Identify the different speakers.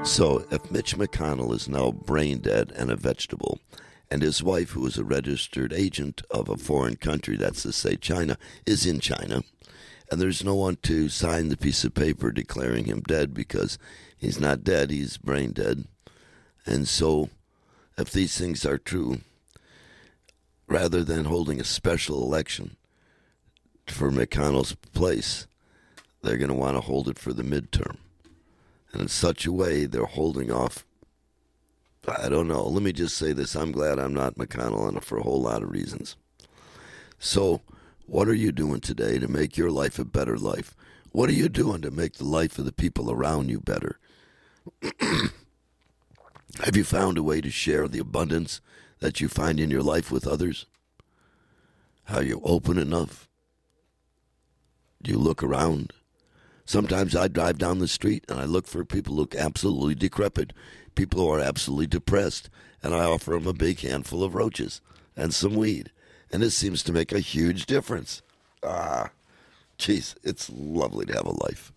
Speaker 1: So, if Mitch McConnell is now brain dead and a vegetable, and his wife, who is a registered agent of a foreign country, that's to say China, is in China, and there's no one to sign the piece of paper declaring him dead because he's not dead, he's brain dead. And so, if these things are true, rather than holding a special election for McConnell's place, they're going to want to hold it for the midterm. And in such a way, they're holding off. I don't know. Let me just say this. I'm glad I'm not McConnell, and for a whole lot of reasons. So, what are you doing today to make your life a better life? What are you doing to make the life of the people around you better? Have you found a way to share the abundance that you find in your life with others? Are you open enough? Do you look around? Sometimes I drive down the street and I look for people who look absolutely decrepit, people who are absolutely depressed, and I offer them a big handful of roaches and some weed. And it seems to make a huge difference. Geez, it's lovely to have a life.